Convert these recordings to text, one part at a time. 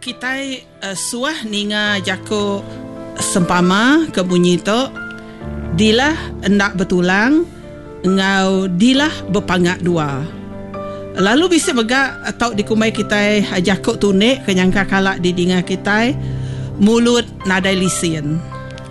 kita suah ninga jako sempama ke bunyi tu dilah hendak bertulang ngau dilah berpangat dua. Lalu bisa begak atau dikumai kita jako tunik kenyangka kalak di dinga kita mulut nadai lisin.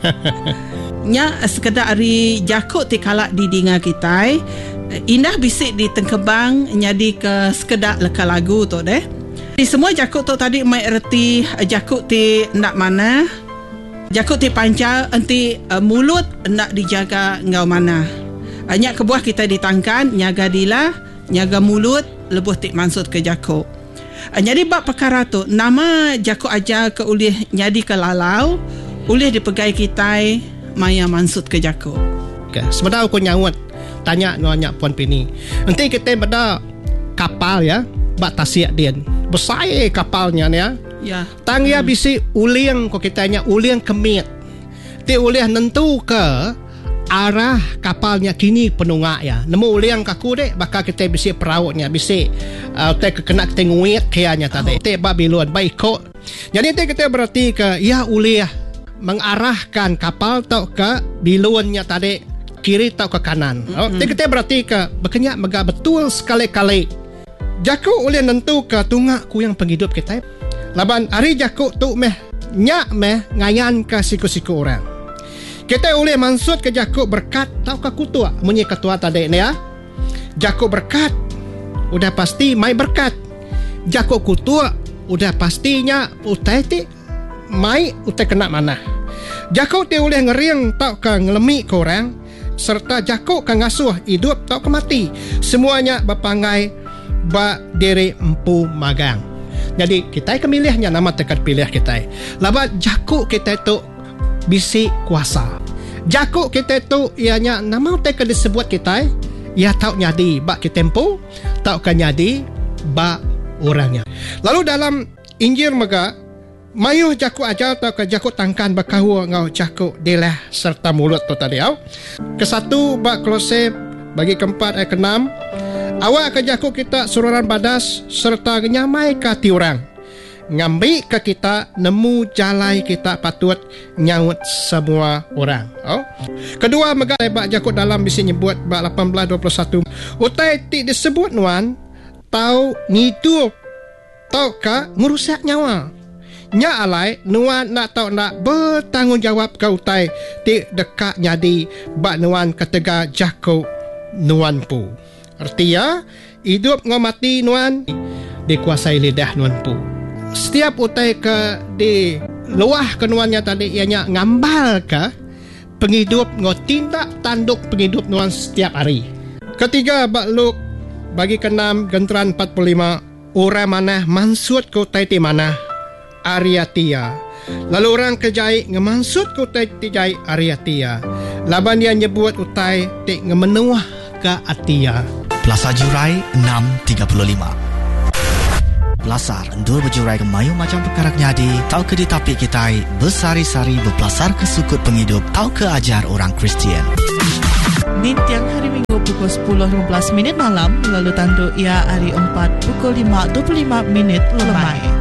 Nya sekedar ari jako ti kalak di dinga kita indah bisik di tengkebang nyadi ke sekedar leka lagu tu deh. Di semua jakut tu tadi mai erti jakut ti nak mana, jakut ti panca enti mulut nak dijaga ngau mana. Nyak kebuah kita ditangkan nyaga dilah, nyaga mulut lebuh ti mansut ke jakut. Jadi bab perkara tu nama jakut aja ke ulih nyadi ke lalau, ulih dipegai kita maya mansut ke jakut. Okay. Sebenarnya aku nyawat tanya nanya Puan Pini. Nanti kita pada kapal ya, bak tasiak dia. Besar kapalnya ni ya. Ya. Tangya bisi uliang ko kitanya uliang kemit. Ti uliang nentu ke arah kapalnya kini penungak ya. Nemu uliang kaku dek bakal kita bisi perautnya bisi te kena tenguit kayaknya tadi. Te babilon baik ko. Jadi te kita berarti ke ya uliah mengarahkan kapal tau ke bilonnya tadi kiri tau ke kanan. Te kita berarti ke berkenyak megak betul sekali-kali. Jakuk oleh nentu ke tungak ku yang penghidup kita. Laban hari jakuk tu nyak ngayan ke siku-siku orang. Kita oleh maksud ke jakuk berkat tau ke kutua. Munyi ketua tadi ni ya. Jakuk berkat udah pasti mai berkat. Jakuk kutua udah pastinya utai ti mai utai kena mana. Jakuk ti oleh ngeriang tau ke ngelemi ke orang serta jakuk ke ngasuh hidup tau ke mati. Semuanya berpangai ba diri empu magang. Jadi kita kemilihnya nama tekat pilih kita. Labat jakuk kita tu bisi kuasa. Jakuk kita tu ianya nama tekat disebut kita ia tau nyadi ba kitempu tau kan nyadi ba orangnya. Lalu dalam Injil mega mayuh jakuk aja tau ke jakuk tangkan bakahu ngau jakuk delah serta mulut tu tadi au. Kesatu ba Kolose bagi keempat ayat ke-6 awak ke jakuk kita sururan badas serta nyamai ke hati orang. Ngambil ke kita nemu jalai kita patut nyaut semua orang. Oh. Kedua megak bak jakuk dalam bisi nyebut bak 18:21. Utai ti disebut nuan tau ngidup tau ka ngerusak nyawa. Nya alai nuan nak tau nak bertanggungjawab ke utai ti dekat nyadi bak nuan ketega jakuk nuan pu. Artinya hidup ngau mati nuan dikuasai lidah nuan pu. Setiap utai ke di luah ke nuannya tadi ianya ngambal ke penghidup ngau tindak tanduk penghidup nuan setiap hari. Ketiga bak Luk bagi ke-6 genteran 45 orang mana mansut ke utai ti mana Ariatia. Lalu orang kejai ngemansut ke utai ti jai Ariatia. Laban dia nyebut utai ti ngemenuah ke Atia. Plaza Jurai 635. Belasar endul berjurai ke mayu macam perkara nyadi. Tau ke ditapik kita bersari-sari berpelasar ke sukut penghidup. Tau ke ajar orang Kristian. Ni tiang hari Minggu pukul 10.15 malam. Lalu tanduk ia hari 4 pukul 5.25 lemai.